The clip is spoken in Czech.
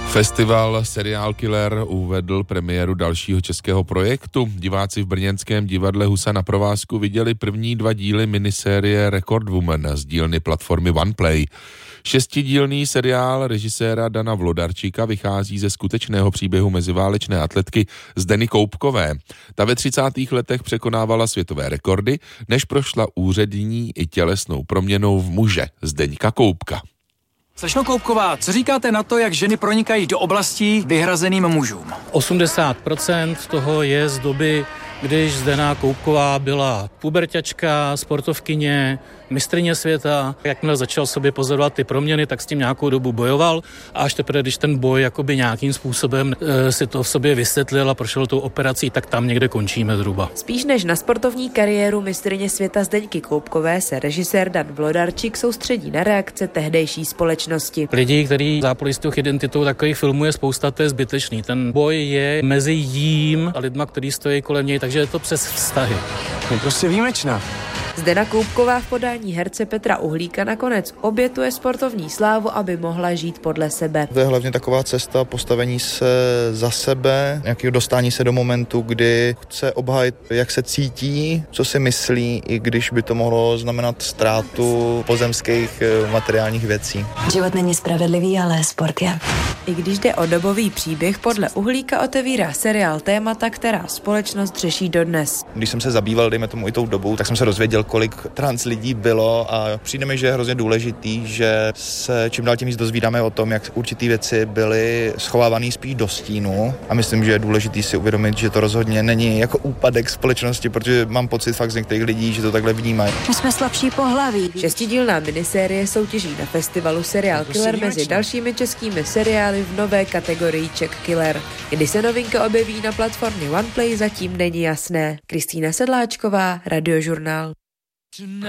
Festival Serial Killer uvedl premiéru dalšího českého projektu. Diváci v brněnském divadle Husa na provázku viděli první 2 díly minisérie Record Woman z dílny platformy OnePlay. 6dílný seriál režiséra Dana Vlodarčíka vychází ze skutečného příběhu meziválečné atletky Zdeny Koupkové. Ta ve 30. letech překonávala světové rekordy, než prošla úřední i tělesnou proměnou v muže Zdeňka Koupka. Slečno Koupková, co říkáte na to, jak ženy pronikají do oblastí vyhrazeným mužům? 80% toho je z doby, když Zdena Koupková byla puberťačka, sportovkyně, mistryně světa. Jakmile začal sobě pozorovat ty proměny, tak s tím nějakou dobu bojoval a až teprve, když ten boj jakoby nějakým způsobem si to v sobě vysvětlil a prošel tou operací, tak tam někde končíme zhruba. Spíš než na sportovní kariéru mistryně světa Zdeňky Koupkové se režisér Dan Vlodarčík soustředí na reakce tehdejší společnosti. Lidí, kteří zápolí s tou identitou, takových filmů je spousta, to je zbytečný. Ten boj je mezi jím a lidma, kteří stojí kolem něj, takže je to přes vztahy. Je prostě výjimečná. Zdena Koupková v podání herce Petra Uhlíka nakonec obětuje sportovní slávu, aby mohla žít podle sebe. To je hlavně taková cesta postavení se za sebe, nějakého dostání se do momentu, kdy chce obhájit, jak se cítí, co si myslí, i když by to mohlo znamenat ztrátu pozemských materiálních věcí. Život není spravedlivý, ale sport je. I když jde o dobový příběh, podle Uhlíka otevírá seriál témata, která společnost řeší dodnes. Když jsem se zabýval, dejme tomu i tou dobou, tak jsem se dozvěděl, kolik trans lidí bylo a přijde mi, že je hrozně důležitý, že se čím dál tím víc dozvídáme o tom, jak určitý věci byly schovávané spíš do stínu a myslím, že je důležitý si uvědomit, že to rozhodně není jako úpadek společnosti, protože mám pocit fakt z některých lidí, že to takhle vnímají. My jsme slabší pohlaví. 6dílná minisérie soutěží na festivalu Serial Killer mezi dalšími českými seriály v nové kategorii Czech Killer. Kdy se novinka objeví na platformě OnePlay, zatím není jasné. Kristýna Sedláčková, Radiožurnál.